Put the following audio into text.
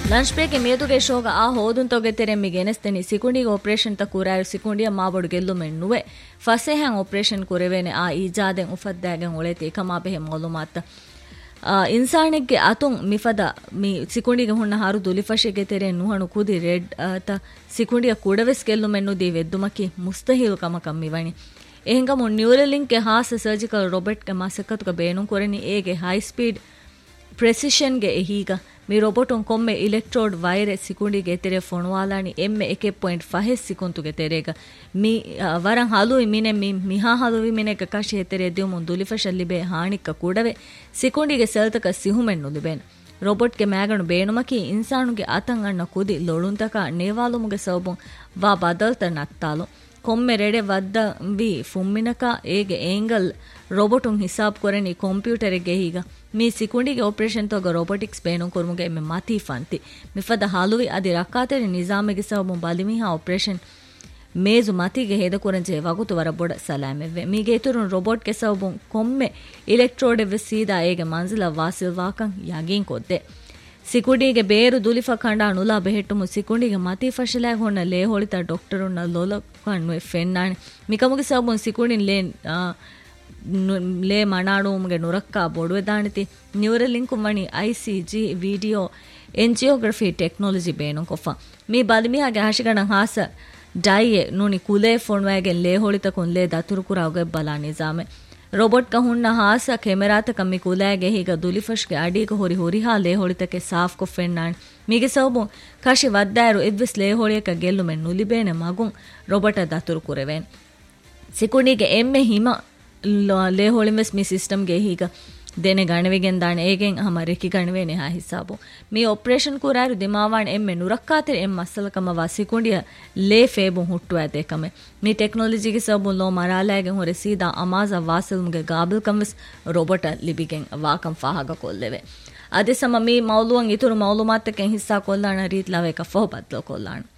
lunch break ಮೇದುಗೆ ಶೋಗ ಆ ಹೋದುನ್ ತೊಗೆ ತೆರೆಮ್ಮಿ ಗೆನೆಸ್ತೇನಿ ಸಿಕುಂಡಿಗೆ operation ತ ಕೂರಾಯು ಸಿಕುಂಡಿಯ ಮಾಬೊಡು ಗೆಲ್ಲು ಮೆನ್ನುವೆ ಫಸೆ ಹ್ಯಾಂ operation ಕುರೆವೇನೆ ಆ ಈಜಾದೆನ್ ಉಫದ್ದಾಗೆನ್ ಒಳೆತಿ ಕಮಾ ಬೆಹೆ ಮಾಲೂಮಾತ್ ಇನ್ಸಾನಿಗೆ ಅತುಂ ಮಿಫದ ಮಿ ಸಿಕುಂಡಿಗೆ ಹುಣ್ಣ ಹಾರು ದುಲಿಫಶೆಗೆ ತೆರೆ ನುಹಣು ಕುದಿ ರೆಡ್ ತ ಸಿಕುಂಡಿಯ ಕುಡವೆಸ್ ಗೆಲ್ಲು ಮೆನ್ನು ದಿ ವೆದ್ದುಮಕಿ ಮುಸ್ತಹಿಲ್ ಕಮ ಕಮ್ಮಿವಣಿ එහෙංගම ನ್ಯೂರಲಿಂಕ್ ಗೆ ಹಾಸ ಸರ್ಜಿಕಲ್ ರೋಬೋಟ್ ಗೆ ಮಾಸಕತುಗ ಬೇನು ಕೊರೆನಿ ಏಗೆ ಹೈ ಸ್ಪೀಡ್ ಪ್ರೆಸಿಷನ್ ಗೆ ಎಹೀಗ ಮಿ ರೋಬೋಟೊನ್ ಕೊಮ್ಮೆ ಇಲೆಕ್ಟ್ರೋಡ್ ವೈರೆ ಸಿಕುಂಡಿಗೆ ತೆರೆ ಫೊಣುವಾಲಾನಿ ಎಮ್ಮೆ 1.5 ಸಿಕುಂತುಗೆ ತೆರೆಗ ಮಿ ವರಂ ಹಾಲುವಿ ಮಿನೆ ಮಿಹಾ ಹಾಲುವಿ ಮಿನೆ ಕಕಾಶಿ ತೆರೆ ದಿಯುಮುನ್ ದುಲಿಫಶಲ್ಲಿ ಬೆ ಹಾಣಿಕ್ಕ ಕೂಡವೆ ಸಿಕುಂಡಿಗೆ ಸೆಲ್ತಕ ಸಿಹುಮೆನ್ ನುಲಿಬೇನ್ ರೋಬೋಟ್ ಗೆ ಮ್ಯಾಗಣು ಬೇನುಮಕಿ ಇನ್ಸಾನುಗೆ ಆತಂ ಅಣ್ಣ ಕುದಿ ಲೊಳುಂತಕ ನೇವಾಲುಮುಗೆ ಸೌಬುನ್ ವಾ ಬದಲ್ತ ನತ್ತಾಲು ಕೊಮ್ಮೆ ರೆಡೆ ವದ್ದ ವಿ ಫುಮ್ಮಿನಕ ಏಗೆ ಏಂಗಲ್ ರೋಬೋಟುನ್ ಹಿಸಾಬ್ ಕೊರೆನಿ ಕಂಪ್ಯೂಟರಿಗೆ ಹೀಗ ಮೀ ಸಿಕುಂಡಿಗೆ ಆಪರೇಷನ್ ತೋಗ ರೋಬೋಟಿಕ್ಸ್ ಬೇನು ಕೊರ್ಮುಗೆ ಎಮ್ಮೆ ಮಾತಿ ಫಂತಿ ಮಿಫದ ಹಾಲುವಿ ಅದಿ ರಕ್ಕಾತೆರಿ ನಿಜಾಮಿಗೆ ಸಬು ಬಲಿಮಿಹಾ ಆಪರೇಷನ್ ಮೇಜು ಮತಿಗೆ ಹೇದ ಕೊರಂಜೆ ವಗುತು ವರ ಬೊಡ ಸಲಾಮೆವೆ ಮೀಗೆ ಇತುರುನ್ ರೋಬೋಟ್ ಗೆ ಸಬು ಕೊಮ್ಮೆ ಇಲೆಕ್ಟ್ರೋಡ್ ಎವ್ ಸೀದಾ ಏಗೆ ಮಂಜಿಲ ವಾಸಿಲ್ ವಾಕಂ ಯಾಗಿನ್ ಕೊದ್ದೆ ಸಿಕುಂಡಿಗೆ ಬೇರು ದುಲಿಫ ಕಂಡ ನುಲಾ ಬೆහෙಟ್ಟುಮು ಸಿಕುಂಡಿಗೆ ಮತಿ ಫಶಲಾಗ ಹೊಣ್ಣ ಲೇ ಹೊಳಿತ ಡಾಕ್ಟರುನ್ನ ಲೋಲ ಕಣ್ಣು ಫೆನ್ನಾಣೆ ಮಿಕಮುಗೆ ಸಬುನ್ ಸಿಕುಂಡಿನ್ ಲೇ ಮನಾಡುಮುಗೆ ನುರಕ್ಕ ಬೊಡುವೆ ದಾಣಿತಿ ನ್ಯೂರಲಿಂಕ್ ಮಣಿ ICG video angiography technology ಬೇನು ಕೊಫ me ಬಲಿಮಿಹಾಗೆ ಹಶಿಗಣ ಹಾಸ ಡೈಯೆ ನುನಿ ಕುಲೆ ಫೋಣ್ವಾಗೆ ಲೇ ಹೊಳಿತ ಕುನ್ ಲೇ ದತುರು ಕುರಾವ್ಗೆ ಬಲಾ ನಿಜಾಮೆ ರೋಬೋಟ್ ಕ ಹುಣ್ಣ ಹಾಸ ಕೆಮೆರಾತ ಕಮ್ಮಿ ಕುಲಾಗೆ ಹೀಗ ದುಲಿಫಶ್ಗೆ ಅಡಿಗ ಹೊರಿ ಹಾ ಲೇ ಹೊಳಿತಕ್ಕೆ ಸಾಫ್ ಕೊಫೆನ್ನಾಣ್ ಮೀಗೆ ಸೌಬು ಕಾಶಿ ವದ್ದಾಯರು ಎದ್ವಿಸ್ ಲೇ ಹೊಳಿಯಕ ಗೆಲ್ಲು ಮೆನ್ ನುಲಿಬೇನೆ ಮಗುಂ ರೋಬೋಟ ದತುರು ಕುರೆವೇನ್ ಸಿಕುಂಡಿಗೆ ಎಮ್ಮೆ ಹಿಮ ಲೇ ಹೊಳಿಮೆಸ್ ಮೀ ಸಿಸ್ಟಮ್ಗೆ ಹೀಗ ದೇನೆ ಗಣವೆಗೆನ್ ದಾಣೆ ಏಗೆನ್ ಹಮ ರೆಕಿ ಗಣವೇನೆ ಹಾ ಹಿಸಾಬು ಮೀ ಆಪರೇಷನ್ ಕುರಾರು ದಿಮಾವಾಣ್ ಎಮ್ಮೆ ನುರಕ್ಕಾತಿರ ಎಮ್ ಮಸಲಕಮ ವಾ ಸಿಕುಂಡಿಯ ಲೇ ಫೇಬು ಹುಟ್ಟುವಾದೆ ಕಮೆ ಮೀ ಟೆಕ್ನಾಲಜಿಗೆ ಸಬು ಲೋ ಮರಾಲಾಗೆ ಹೊರೆ ಸೀದಾ ಅಮಾಜ ವಾಸಲ್ಮುಗೆ ಗಾಬಲ್ ಕಮ್ವಿಸ್ ರೋಬೋಟ ಲಿಬಿಗೆನ್ ವಾಕಂ ಫಾಹಾಗ ಕೊಲ್ಲೆವೆ ಅದೇ ಸಮ ಮೀ ಮೌಲುವಂ ಇತುರು ಮೌಲುಮಾತಕ್ಕೆ ಹಿಸ್ಸಾ ಕೊಲ್ಲಾಣ ರೀತ್ ಲವೇಕ ಫೋ ಬದ್ಲೋ ಕೊಲ್ಲಾಣ